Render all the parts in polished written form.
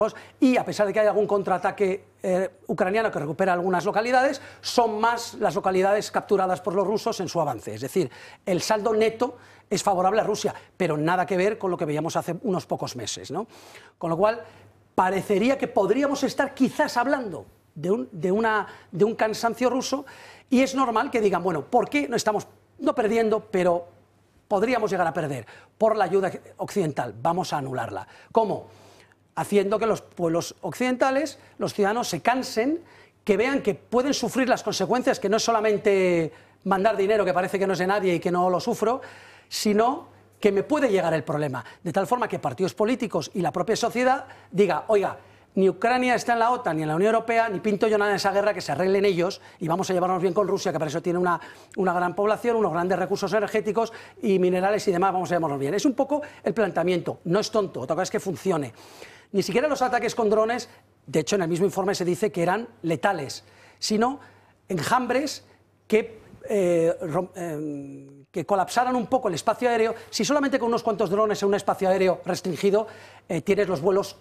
y a pesar de que hay algún contraataque ucraniano que recupera algunas localidades, son más las localidades capturadas por los rusos en su avance. Es decir, el saldo neto es favorable a Rusia, pero nada que ver con lo que veíamos hace unos pocos meses, ¿no? Con lo cual, parecería que podríamos estar quizás hablando de un cansancio ruso, y es normal que digan, bueno, ¿por qué no estamos no perdiendo, pero podríamos llegar a perder? Por la ayuda occidental, vamos a anularla. ¿Cómo? Haciendo que los pueblos occidentales, los ciudadanos, se cansen, que vean que pueden sufrir las consecuencias, que no es solamente mandar dinero, que parece que no es de nadie y que no lo sufro, sino que me puede llegar el problema, de tal forma que partidos políticos y la propia sociedad diga, oiga, ni Ucrania está en la OTAN ni en la Unión Europea, ni pinto yo nada en esa guerra, que se arreglen ellos y vamos a llevarnos bien con Rusia, que para eso tiene una gran población, unos grandes recursos energéticos y minerales y demás, vamos a llevarnos bien. Es un poco el planteamiento, no es tonto, otra cosa es que funcione. Ni siquiera los ataques con drones, de hecho en el mismo informe se dice que eran letales, sino enjambres que colapsaran un poco el espacio aéreo. Si solamente con unos cuantos drones en un espacio aéreo restringido tienes los vuelos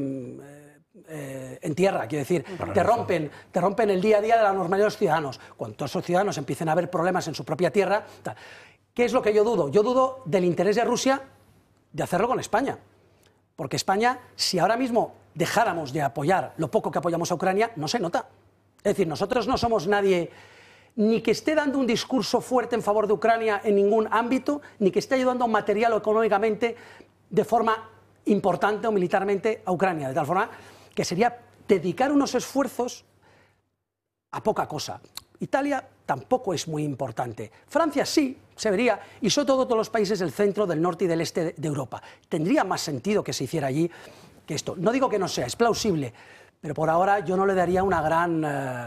en tierra, quiero decir, te rompen el día a día de la normalidad de los ciudadanos. Cuando todos esos ciudadanos empiecen a ver problemas en su propia tierra, tal. ¿Qué es lo que yo dudo? Yo dudo del interés de Rusia de hacerlo con España. Porque España, si ahora mismo dejáramos de apoyar lo poco que apoyamos a Ucrania, no se nota. Es decir, nosotros no somos nadie ni que esté dando un discurso fuerte en favor de Ucrania en ningún ámbito, ni que esté ayudando material o económicamente de forma importante o militarmente a Ucrania. De tal forma que sería dedicar unos esfuerzos a poca cosa. Italia tampoco es muy importante. Francia sí, se vería, y sobre todo todos los países del centro, del norte y del este de Europa. Tendría más sentido que se hiciera allí que esto. No digo que no sea, es plausible, pero por ahora yo no le daría una gran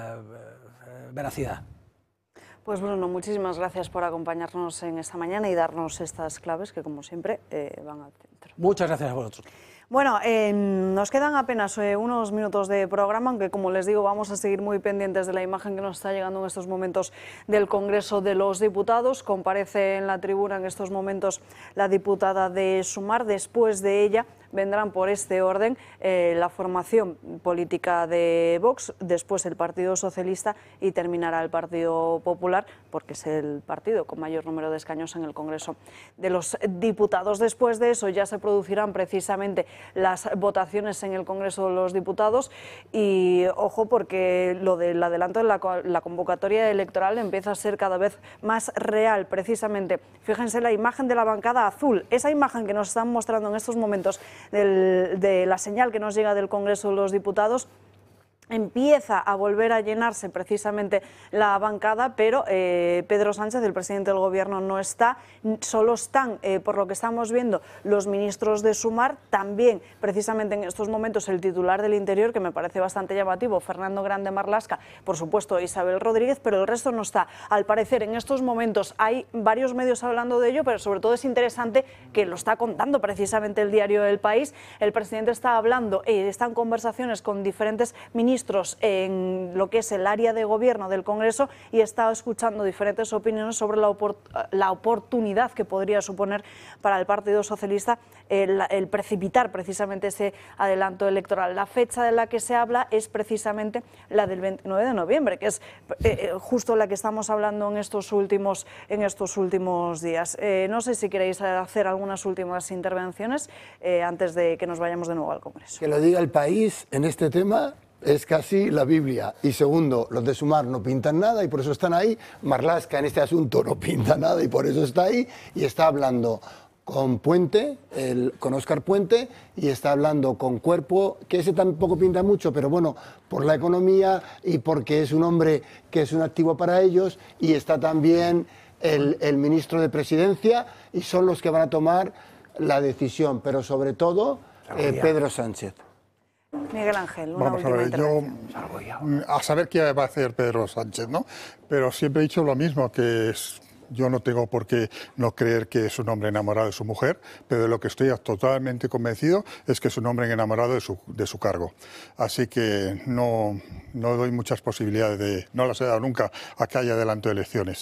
veracidad. Pues Bruno, muchísimas gracias por acompañarnos en esta mañana y darnos estas claves que, como siempre, van al centro. Muchas gracias a vosotros. Bueno, nos quedan apenas unos minutos de programa, aunque como les digo vamos a seguir muy pendientes de la imagen que nos está llegando en estos momentos del Congreso de los Diputados. Comparece en la tribuna en estos momentos la diputada de Sumar. Después de ella vendrán por este orden la formación política de Vox, después el Partido Socialista y terminará el Partido Popular, porque es el partido con mayor número de escaños en el Congreso de los Diputados. Después de eso ya se producirán precisamente las votaciones en el Congreso de los Diputados y ojo, porque lo del adelanto de la convocatoria electoral empieza a ser cada vez más real. Precisamente, fíjense la imagen de la bancada azul, esa imagen que nos están mostrando en estos momentos de la señal que nos llega del Congreso de los Diputados. Empieza a volver a llenarse precisamente la bancada, pero Pedro Sánchez, el presidente del Gobierno, no está. Solo están, por lo que estamos viendo, los ministros de Sumar. También, precisamente en estos momentos, el titular del Interior, que me parece bastante llamativo, Fernando Grande Marlaska, por supuesto Isabel Rodríguez, pero el resto no está. Al parecer, en estos momentos hay varios medios hablando de ello, pero sobre todo es interesante que lo está contando precisamente el diario El País. El presidente está hablando, está en conversaciones con diferentes ministros en lo que es el área de gobierno del Congreso y está escuchando diferentes opiniones sobre la oportunidad que podría suponer para el Partido Socialista el precipitar precisamente ese adelanto electoral. La fecha de la que se habla es precisamente la del 29 de noviembre, que es justo la que estamos hablando en estos últimos días. No sé si queréis hacer algunas últimas intervenciones antes de que nos vayamos de nuevo al Congreso. Que lo diga El País en este tema es casi la Biblia. Y segundo, los de Sumar no pintan nada y por eso están ahí. Marlaska en este asunto no pinta nada y por eso está ahí. Y está hablando con Puente, con Óscar Puente, y está hablando con Cuerpo, que ese tampoco pinta mucho, pero bueno, por la economía y porque es un hombre que es un activo para ellos. Y está también el ministro de Presidencia y son los que van a tomar la decisión, pero sobre todo Pedro Sánchez. Miguel Ángel, vamos a ver, yo a saber qué va a hacer Pedro Sánchez, ¿no? Pero siempre he dicho lo mismo, que yo no tengo por qué no creer que es un hombre enamorado de su mujer, pero de lo que estoy totalmente convencido es que es un hombre enamorado de su cargo. Así que no doy muchas posibilidades no las he dado nunca a que haya adelanto de elecciones.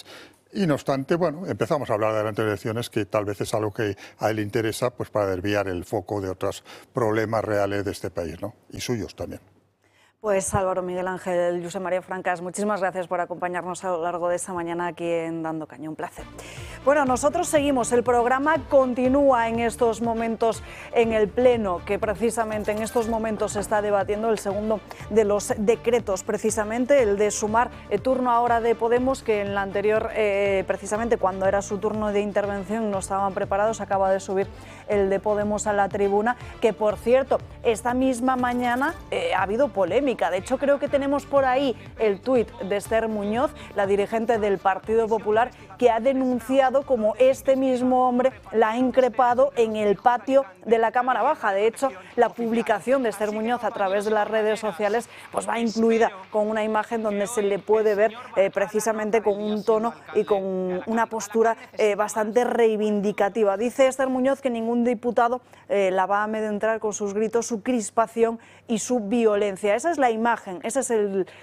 Y no obstante, bueno, empezamos a hablar de las elecciones, que tal vez es algo que a él le interesa, pues para desviar el foco de otros problemas reales de este país, ¿no? Y suyos también. Pues Álvaro Miguel Ángel, Josep María Francas, muchísimas gracias por acompañarnos a lo largo de esta mañana aquí en Dando Caña, un placer. Bueno, nosotros seguimos, el programa continúa en estos momentos en el Pleno, que precisamente en estos momentos se está debatiendo el segundo de los decretos, precisamente el de sumar el turno ahora de Podemos, que en la anterior, precisamente cuando era su turno de intervención no estaban preparados, acaba de subir el de Podemos a la tribuna, que por cierto, esta misma mañana ha habido polémica. De hecho, creo que tenemos por ahí el tuit de Esther Muñoz, la dirigente del Partido Popular, que ha denunciado como este mismo hombre la ha increpado en el patio de la Cámara Baja. De hecho, la publicación de Esther Muñoz a través de las redes sociales pues va incluida con una imagen donde se le puede ver precisamente con un tono y con una postura bastante reivindicativa. Dice Esther Muñoz que ningún diputado la va a amedrentar con sus gritos, su crispación y su violencia. Esa es la imagen, ese es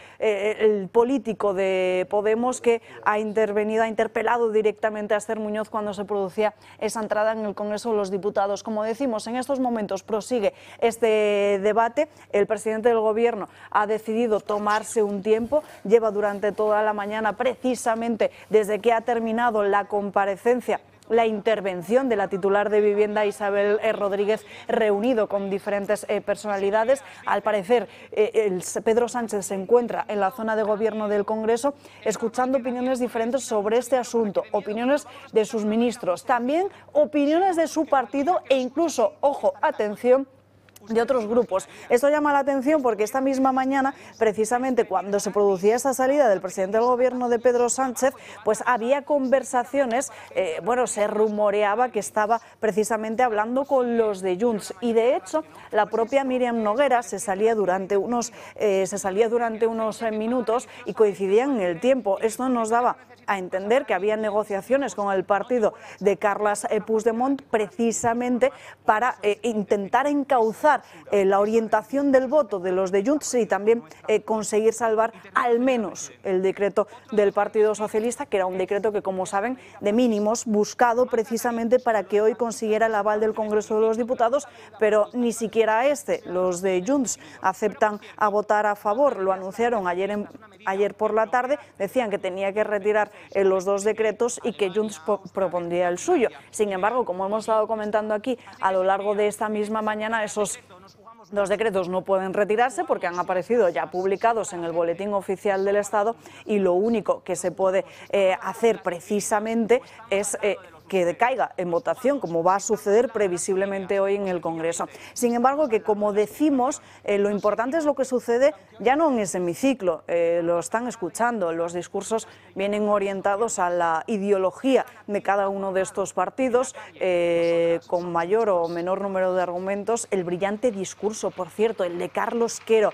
el político de Podemos que ha intervenido, ha interpelado directamente a Esther Muñoz cuando se producía esa entrada en el Congreso de los Diputados. Como decimos, en estos momentos prosigue este debate. El presidente del Gobierno ha decidido tomarse un tiempo, lleva durante toda la mañana, precisamente desde que ha terminado la comparecencia, la intervención de la titular de Vivienda, Isabel Rodríguez, reunido con diferentes personalidades. Al parecer, Pedro Sánchez se encuentra en la zona de gobierno del Congreso escuchando opiniones diferentes sobre este asunto, opiniones de sus ministros, también opiniones de su partido e incluso, ojo, atención, de otros grupos. Esto llama la atención porque esta misma mañana, precisamente cuando se producía esa salida del presidente del Gobierno de Pedro Sánchez, pues había conversaciones, bueno, se rumoreaba que estaba precisamente hablando con los de Junts y de hecho la propia Míriam Noguera se salía durante unos minutos y coincidían en el tiempo. Esto nos daba a entender que había negociaciones con el partido de Carles Puigdemont precisamente para intentar encauzar la orientación del voto de los de Junts y también conseguir salvar al menos el decreto del Partido Socialista, que era un decreto que, como saben, de mínimos, buscado precisamente para que hoy consiguiera el aval del Congreso de los Diputados, pero ni siquiera los de Junts aceptan a votar a favor. Lo anunciaron ayer por la tarde, decían que tenía que retirar los dos decretos y que Junts propondría el suyo. Sin embargo, como hemos estado comentando aquí a lo largo de esta misma mañana, esos dos decretos no pueden retirarse porque han aparecido ya publicados en el Boletín Oficial del Estado y lo único que se puede hacer precisamente es que decaiga en votación, como va a suceder previsiblemente hoy en el Congreso. Sin embargo, que como decimos, lo importante es lo que sucede ya no en ese hemiciclo, lo están escuchando, los discursos vienen orientados a la ideología de cada uno de estos partidos, con mayor o menor número de argumentos. El brillante discurso, por cierto, el de Carlos Quero,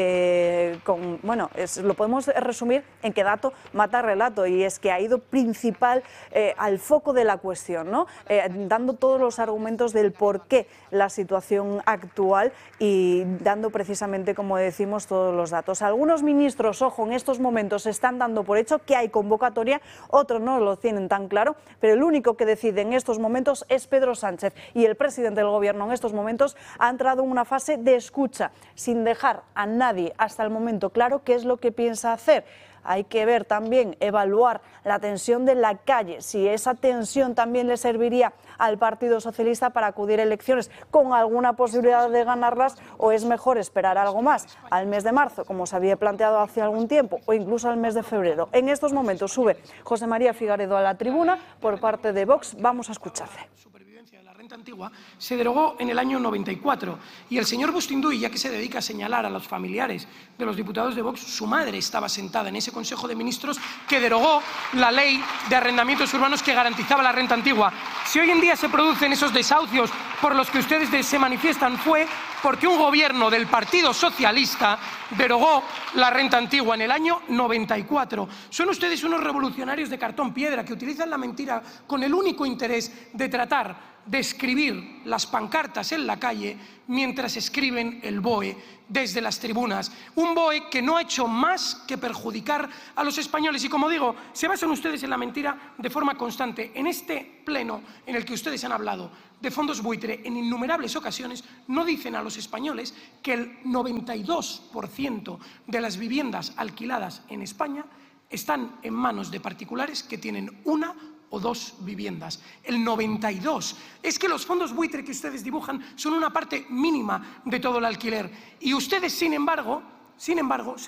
lo podemos resumir en que dato mata relato, y es que ha ido principal al foco de la cuestión, ¿no? Dando todos los argumentos del por qué la situación actual y dando precisamente, como decimos, todos los datos. Algunos ministros, ojo, en estos momentos están dando por hecho que hay convocatoria, otros no lo tienen tan claro, pero el único que decide en estos momentos es Pedro Sánchez, y el presidente del Gobierno en estos momentos ha entrado en una fase de escucha, sin dejar a nadie hasta el momento claro qué es lo que piensa hacer. Hay que ver también, evaluar la tensión de la calle, si esa tensión también le serviría al Partido Socialista para acudir a elecciones con alguna posibilidad de ganarlas, o es mejor esperar algo más al mes de marzo, como se había planteado hace algún tiempo, o incluso al mes de febrero. En estos momentos sube José María Figaredo a la tribuna por parte de Vox. Vamos a escucharle. Antigua se derogó en el año 94 y el señor Bustinduy, ya que se dedica a señalar a los familiares de los diputados de Vox, su madre estaba sentada en ese Consejo de Ministros que derogó la ley de arrendamientos urbanos que garantizaba la renta antigua. Si hoy en día se producen esos desahucios por los que ustedes se manifiestan, fue porque un gobierno del Partido Socialista derogó la renta antigua en el año 94. Son ustedes unos revolucionarios de cartón piedra que utilizan la mentira con el único interés de tratar de escribir las pancartas en la calle mientras escriben el BOE desde las tribunas. Un BOE que no ha hecho más que perjudicar a los españoles. Y como digo, se basan ustedes en la mentira de forma constante. En este pleno en el que ustedes han hablado de fondos buitre en innumerables ocasiones, no dicen a los españoles que el 92% de las viviendas alquiladas en España están en manos de particulares que tienen una o dos viviendas. El 92%. Es que los fondos buitre que ustedes dibujan son una parte mínima de todo el alquiler. Y ustedes, sin embargo, se